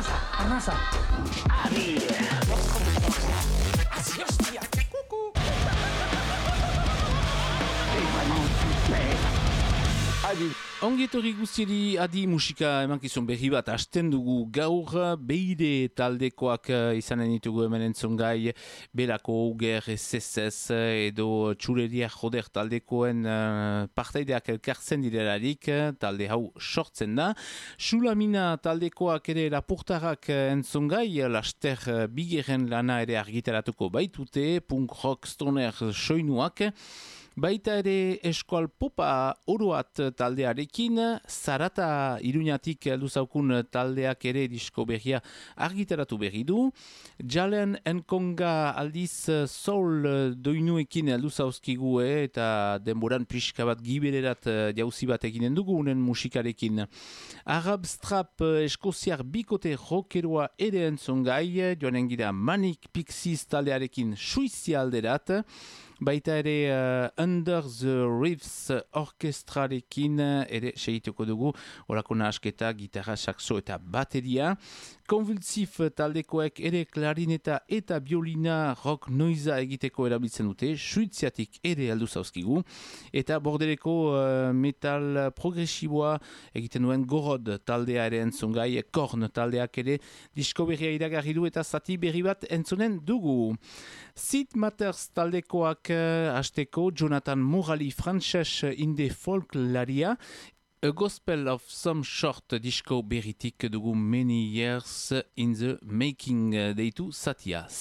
Arnasa. Adi. Hostia. Kuku. Adi. Ongetorri guztieri adi musika emankizun berri bat hasten dugu gaur beire taldekoak izanen ditugu hemen entzungai Belako Uger, SSS edo Txureria Joder taldekoen partaideak elkartzen direlarik talde hau sortzen da. Sulamina taldekoak ere lapurtarrak entzungai laster bigeren lana ere argitaratuko baitute punk rock stoner soinuak. Baita ere eskual popa oroat taldearekin, Zarata Iruñatik luzaukun taldeak ere disko berria argitaratu berri du. Jalen Enkonga aldiz soul doinuekin luzauzkigu eta denboran pixka bat gibererat jauzi bat eginen dugu unen musikarekin. Arab Strap eskoziar bikote rockeroa ere entzongai, joanen gira Manic Pixies taldearekin Suizia alderat. Baita ere Under the Reefs orkestrarekin ere segituko dugu, orako nahasketa, gitarra, saxo eta bateria. Konvulsif taldekoek ere klarineta eta biolina rock noiza egiteko erabiltzen dute, Suiziatik ere aldu zauzkigu. Eta bordereko metal progresiboa egiten duen Gorod taldea ere entzungai, Korn taldeak ere disko berria iragarri du eta zati berri bat entzunen dugu. Sid Matters taldekoak hasteko Jonathan Morali Frances inde folklaria, A Gospel of Some Short disko berritik dugu Many Years in the Making deitu zatia.